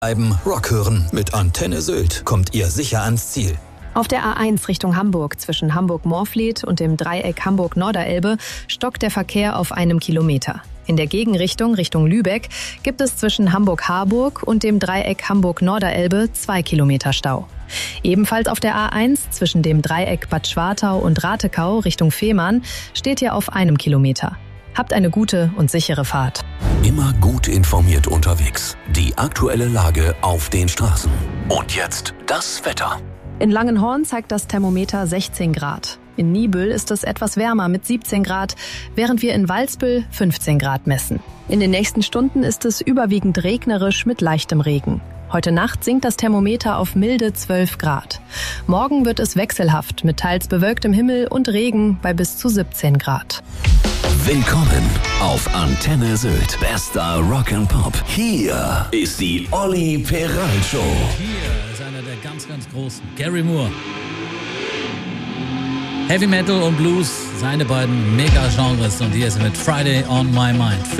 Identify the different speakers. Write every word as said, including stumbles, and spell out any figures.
Speaker 1: Bleiben, Rock hören. Mit Antenne Sylt kommt ihr sicher ans Ziel.
Speaker 2: Auf der A eins Richtung Hamburg zwischen Hamburg-Morfleet und dem Dreieck Hamburg-Norderelbe stockt der Verkehr auf einem Kilometer. In der Gegenrichtung Richtung Lübeck gibt es zwischen Hamburg-Harburg und dem Dreieck Hamburg-Norderelbe zwei Kilometer Stau. Ebenfalls auf der A eins zwischen dem Dreieck Bad Schwartau und Ratekau Richtung Fehmarn steht ihr auf einem Kilometer. Habt eine gute und sichere Fahrt.
Speaker 3: Immer gut informiert unterwegs. Die aktuelle Lage auf den Straßen. Und jetzt das Wetter.
Speaker 2: In Langenhorn zeigt das Thermometer sechzehn Grad. In Niebüll ist es etwas wärmer mit siebzehn Grad, während wir in Walsbüll fünfzehn Grad messen. In den nächsten Stunden ist es überwiegend regnerisch mit leichtem Regen. Heute Nacht sinkt das Thermometer auf milde zwölf Grad. Morgen wird es wechselhaft mit teils bewölktem Himmel und Regen bei bis zu siebzehn Grad.
Speaker 3: Willkommen auf Antenne Sylt. Bester Rock'n'Pop. Hier ist die Olli Peral Show.
Speaker 4: Hier ist einer der ganz, ganz großen. Gary Moore. Heavy Metal und Blues, seine beiden Mega-Genres. Und hier ist er mit Friday on My Mind.